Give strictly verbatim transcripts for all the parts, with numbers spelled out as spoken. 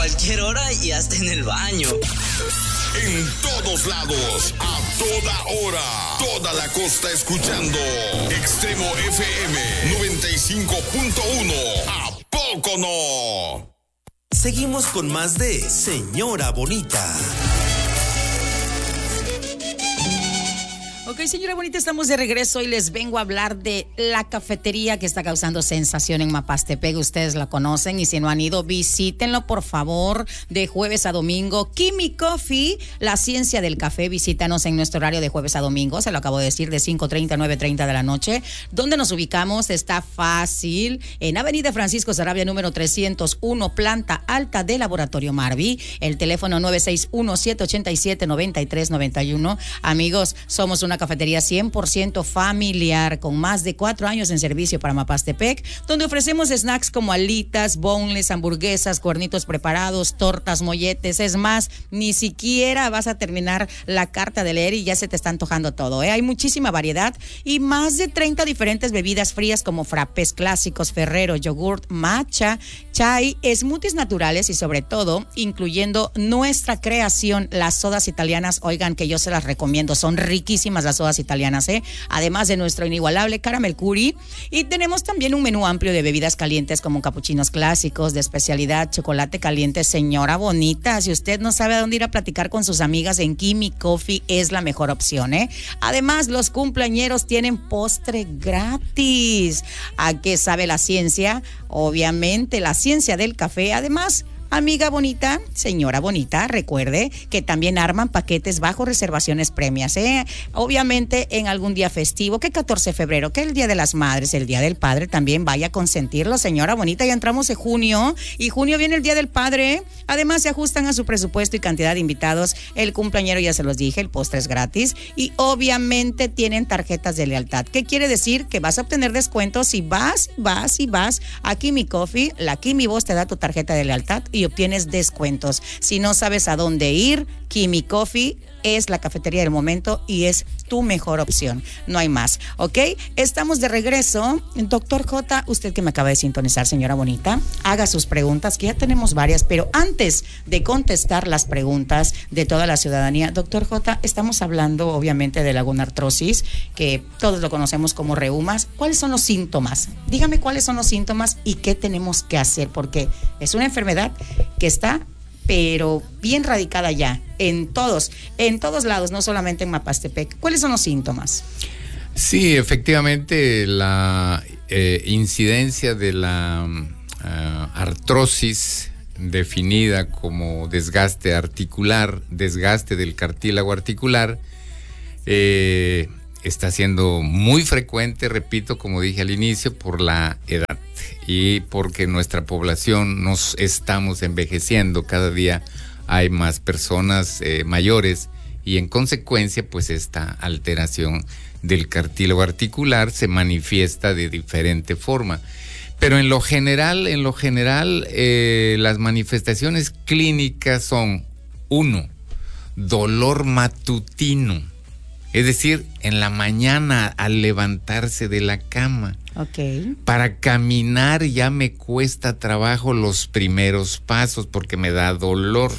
cualquier hora y hasta en el baño. En todos lados, a toda hora, toda la costa escuchando Extremo F M noventa y cinco punto uno. ¿A poco no? Seguimos con más de Señora Bonita. Ok, señora bonita, estamos de regreso y les vengo a hablar de la cafetería que está causando sensación en Mapastepec. Ustedes la conocen y si no han ido, visítenlo por favor, de jueves a domingo. Kimi Coffee, la ciencia del café. Visítanos en nuestro horario de jueves a domingo, se lo acabo de decir, de cinco treinta a nueve treinta de la noche. ¿Dónde nos ubicamos? Está fácil, en Avenida Francisco Sarabia, número trescientos uno, planta alta de Laboratorio Marvi. El teléfono nueve seis uno, siete ocho siete, nueve tres nueve uno. Amigos, somos una cafetería cien por ciento familiar con más de cuatro años en servicio para Mapastepec, donde ofrecemos snacks como alitas, boneless, hamburguesas, cuernitos preparados, tortas, molletes. Es más, ni siquiera vas a terminar la carta de leer y ya se te está antojando todo, ¿eh? Hay muchísima variedad y más de treinta diferentes bebidas frías como frappés clásicos, Ferrero, yogurt, matcha, chai, smoothies naturales y sobre todo incluyendo nuestra creación, las sodas italianas. Oigan, que yo se las recomiendo, son riquísimas las sodas italianas, ¿eh? Además de nuestro inigualable caramel curry. Y tenemos también un menú amplio de bebidas calientes como capuchinos clásicos, de especialidad, chocolate caliente. Señora bonita, si usted no sabe a dónde ir a platicar con sus amigas, en Kimi Coffee es la mejor opción, ¿eh? Además, los cumpleañeros tienen postre gratis. ¿A qué sabe la ciencia? Obviamente, la ciencia del café. Además, amiga bonita, señora bonita, recuerde que también arman paquetes bajo reservaciones premias, ¿eh? Obviamente en algún día festivo, que catorce de febrero, que el Día de las Madres, el Día del Padre, también vaya a consentirlo, señora bonita. Ya entramos en junio y junio viene el Día del Padre. Además se ajustan a su presupuesto y cantidad de invitados. El cumpleañero, ya se los dije, el postre es gratis y obviamente tienen tarjetas de lealtad. ¿Qué quiere decir? Que vas a obtener descuentos si vas, vas y vas a Kimi Coffee. La Kimi Boss te da tu tarjeta de lealtad y obtienes descuentos. Si no sabes a dónde ir, Kimi Coffee es la cafetería del momento y es tu mejor opción. No hay más, ¿ok? Estamos de regreso. Doctor J, usted que me acaba de sintonizar, señora bonita, haga sus preguntas, que ya tenemos varias, pero antes de contestar las preguntas de toda la ciudadanía, doctor J, estamos hablando obviamente de la gonartrosis, que todos lo conocemos como reumas. ¿Cuáles son los síntomas? Dígame cuáles son los síntomas y qué tenemos que hacer, porque es una enfermedad que está pero bien radicada ya, en todos, en todos lados, no solamente en Mapastepec. ¿Cuáles son los síntomas? Sí, efectivamente, la eh, incidencia de la uh, artrosis, definida como desgaste articular, desgaste del cartílago articular, eh, está siendo muy frecuente, repito, como dije al inicio, por la edad y porque nuestra población nos estamos envejeciendo. Cada día hay más personas eh, mayores y en consecuencia pues esta alteración del cartílago articular se manifiesta de diferente forma. Pero en lo general, en lo general eh, las manifestaciones clínicas son: uno, dolor matutino. Es decir, en la mañana al levantarse de la cama. Okay. Para caminar ya me cuesta trabajo los primeros pasos porque me da dolor.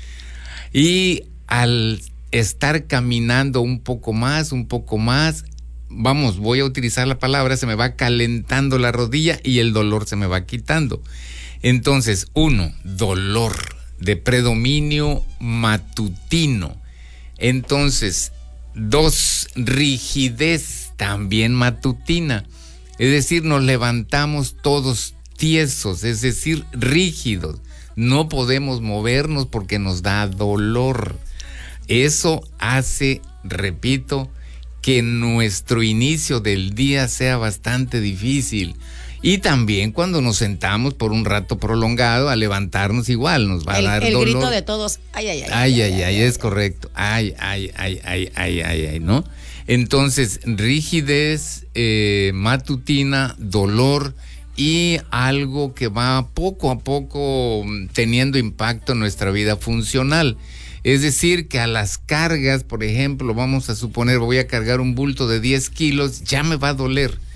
Y al estar caminando un poco más, un poco más, vamos, voy a utilizar la palabra, se me va calentando la rodilla y el dolor se me va quitando. Entonces, uno, dolor de predominio matutino. Entonces, dos, rigidez también matutina. Es decir, nos levantamos todos tiesos, es decir, rígidos. No podemos movernos porque nos da dolor. Eso hace, repito, que nuestro inicio del día sea bastante difícil. Y también cuando nos sentamos por un rato prolongado, a levantarnos igual nos va el, a dar el dolor. El grito de todos, ay, ay, ay. Ay, ay, ay, ay, es correcto. Ay, ay, ay, ay, ay, ay, ay, ¿no? Entonces, rigidez eh, matutina, dolor y algo que va poco a poco teniendo impacto en nuestra vida funcional. Es decir, que a las cargas, por ejemplo, vamos a suponer, voy a cargar un bulto de diez kilos, ya me va a doler.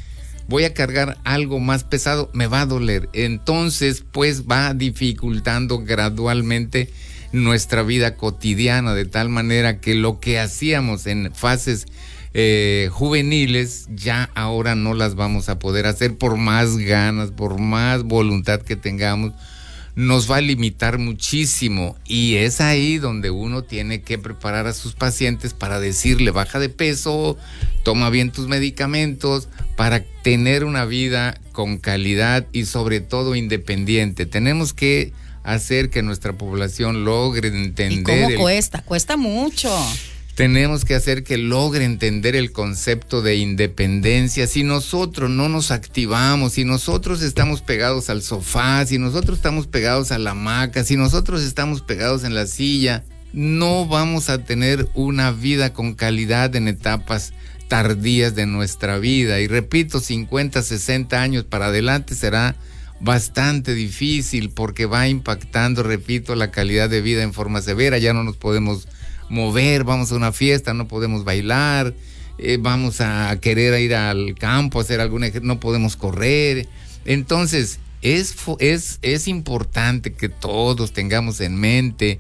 voy a cargar algo más pesado, me va a doler. Entonces, pues va dificultando gradualmente nuestra vida cotidiana, de tal manera que lo que hacíamos en fases eh, juveniles, ya ahora no las vamos a poder hacer por más ganas, por más voluntad que tengamos. Nos va a limitar muchísimo, y es ahí donde uno tiene que preparar a sus pacientes para decirle: baja de peso, toma bien tus medicamentos, para tener una vida con calidad y sobre todo independiente. Tenemos que hacer que nuestra población logre entender. ¿Y cómo el... cuesta? Cuesta mucho. Tenemos que hacer que logre entender el concepto de independencia. Si nosotros no nos activamos, si nosotros estamos pegados al sofá, si nosotros estamos pegados a la hamaca, si nosotros estamos pegados en la silla, no vamos a tener una vida con calidad en etapas tardías de nuestra vida. Y repito, cincuenta, sesenta años para adelante será bastante difícil, porque va impactando, repito, la calidad de vida en forma severa. Ya no nos podemos mover, vamos a una fiesta, no podemos bailar, eh, vamos a querer ir al campo a hacer algún ejercicio, no podemos correr. Entonces es, es, es importante que todos tengamos en mente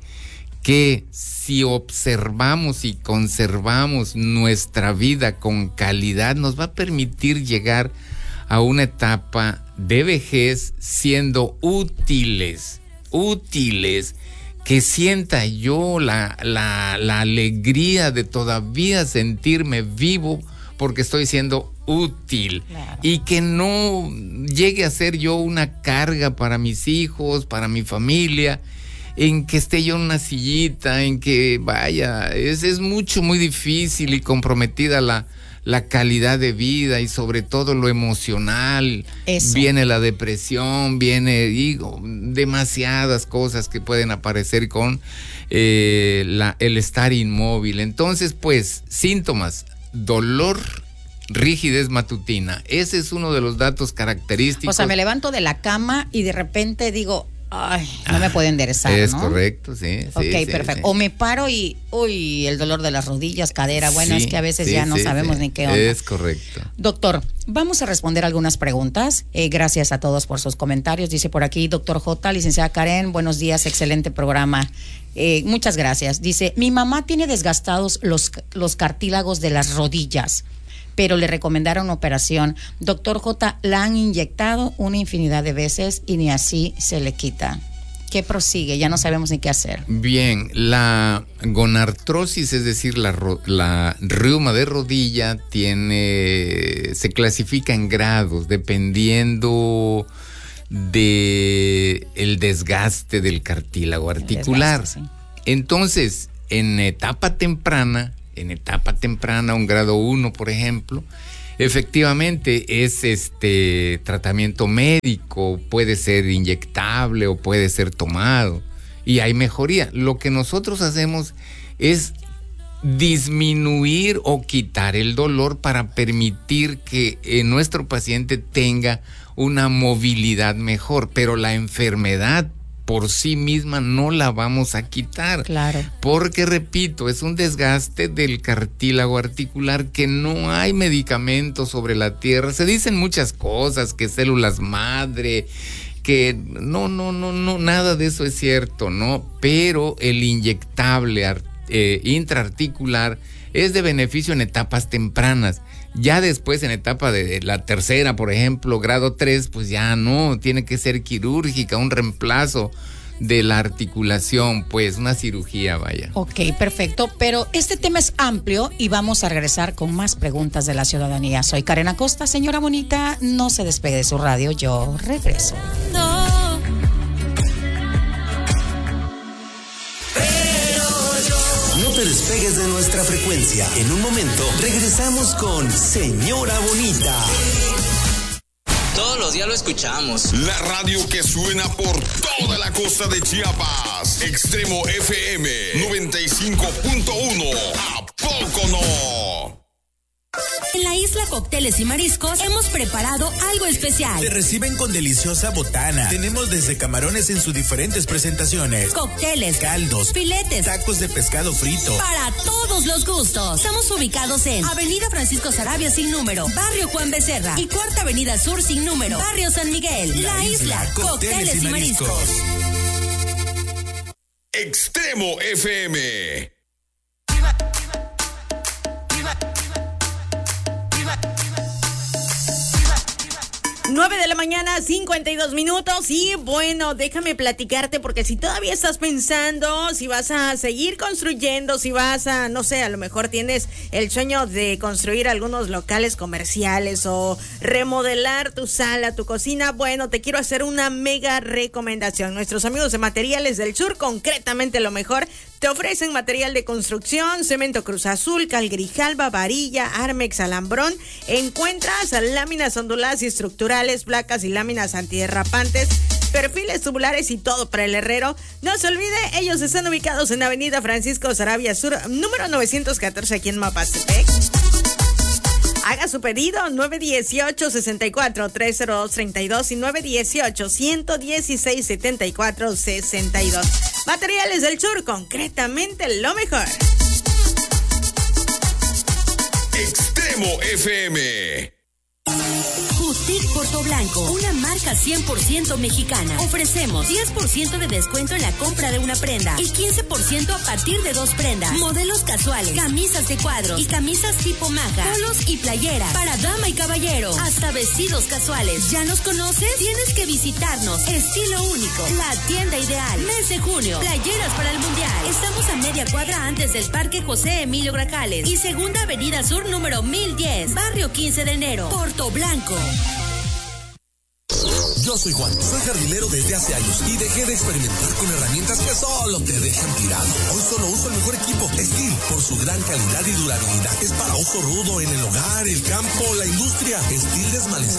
que si observamos y conservamos nuestra vida con calidad, nos va a permitir llegar a una etapa de vejez siendo útiles, útiles, que sienta yo la, la, la alegría de todavía sentirme vivo porque estoy siendo útil. Claro. Y que no llegue a ser yo una carga para mis hijos, para mi familia, en que esté yo en una sillita, en que vaya, es, es mucho, muy difícil y comprometida la, la calidad de vida y sobre todo lo emocional. Eso. Viene la depresión, viene, digo, demasiadas cosas que pueden aparecer con eh, la, el estar inmóvil. Entonces, pues, síntomas: dolor, rigidez matutina. Ese es uno de los datos característicos. O sea, me levanto de la cama y de repente digo: ay, no me puedo enderezar, es ¿no? Es correcto, sí. Ok, sí, perfecto. Sí. O me paro y, uy, el dolor de las rodillas, cadera. Bueno, sí, es que a veces sí, ya no sí, sabemos sí. ni qué onda. Es correcto. Doctor, vamos a responder algunas preguntas. Eh, gracias a todos por sus comentarios. Dice por aquí, doctor J, licenciada Karen, buenos días, excelente programa. Eh, muchas gracias. Dice, mi mamá tiene desgastados los, los cartílagos de las rodillas, pero le recomendaron operación. Doctor J, la han inyectado una infinidad de veces y ni así se le quita. ¿Qué prosigue? Ya no sabemos ni qué hacer. Bien, la gonartrosis, es decir, la, la reuma de rodilla, tiene, se clasifica en grados dependiendo de el desgaste del cartílago articular. Desgaste, sí. Entonces, en etapa temprana, en etapa temprana, un grado uno, por ejemplo, efectivamente es este tratamiento médico, puede ser inyectable o puede ser tomado y hay mejoría. Lo que nosotros hacemos es disminuir o quitar el dolor para permitir que eh, nuestro paciente tenga una movilidad mejor, pero la enfermedad por sí misma no la vamos a quitar. Claro. Porque, repito, es un desgaste del cartílago articular que no hay medicamentos sobre la tierra. Se dicen muchas cosas, que células madre, que no, no, no, no, nada de eso es cierto, ¿no? Pero el inyectable eh, intraarticular es de beneficio en etapas tempranas. Ya después, en etapa de la tercera, por ejemplo, grado tres, pues ya no, tiene que ser quirúrgica, un reemplazo de la articulación, pues una cirugía, vaya. Ok, perfecto, pero este tema es amplio y vamos a regresar con más preguntas de la ciudadanía. Soy Karen Acosta, señora bonita, no se despegue de su radio, yo regreso. No. No te despegues de nuestra frecuencia. En un momento regresamos con Señora Bonita. Todos los días lo escuchamos. La radio que suena por toda la costa de Chiapas. Extremo F M noventa y cinco punto uno. ¿A poco no? En la isla Cócteles y Mariscos hemos preparado algo especial. Te reciben con deliciosa botana. Tenemos desde camarones en sus diferentes presentaciones, cócteles, caldos, filetes, tacos de pescado frito. Para todos los gustos. Estamos ubicados en Avenida Francisco Sarabia sin número, Barrio Juan Becerra y Cuarta Avenida Sur sin número, Barrio San Miguel. La, la isla, isla Cócteles, Cócteles y Mariscos. mariscos. Extremo F M. nueve de la mañana, cincuenta y dos minutos. Y bueno, déjame platicarte, porque si todavía estás pensando si vas a seguir construyendo, si vas a, no sé, a lo mejor tienes el sueño de construir algunos locales comerciales o remodelar tu sala, tu cocina, bueno, te quiero hacer una mega recomendación. Nuestros amigos de Materiales del Sur, concretamente Lo Mejor, te ofrecen material de construcción, cemento Cruz Azul, cal Grijalba, varilla, Armex, alambrón. Encuentras láminas onduladas y estructurales, placas y láminas antiderrapantes, perfiles tubulares y todo para el herrero. No se olvide, ellos están ubicados en Avenida Francisco Sarabia Sur, número novecientos catorce, aquí en Mapastepec. Haga su pedido nueve uno ocho, seis cuatro, tres cero dos, tres dos y nueve uno ocho, uno uno seis, siete cuatro, seis dos. Materiales del Sur, concretamente Lo Mejor. Extremo F M. Boutique Puerto Blanco, una marca cien por ciento mexicana. Ofrecemos diez por ciento de descuento en la compra de una prenda y quince por ciento a partir de dos prendas. Modelos casuales, camisas de cuadros y camisas tipo maja, polos y playeras para dama y caballero, hasta vestidos casuales. ¿Ya nos conoces? Tienes que visitarnos. Estilo único, la tienda ideal. Mes de junio, playeras para el mundial. Estamos a media cuadra antes del Parque José Emilio Grajales y Segunda Avenida Sur número mil diez, Barrio quince de enero, Puerto Blanco. Yo soy Juan, soy jardinero desde hace años y dejé de experimentar con herramientas que solo te dejan tirado. Hoy solo uso el mejor equipo, Steel, por su gran calidad y durabilidad. Es para uso rudo en el hogar, el campo, la industria. Steel desmaleza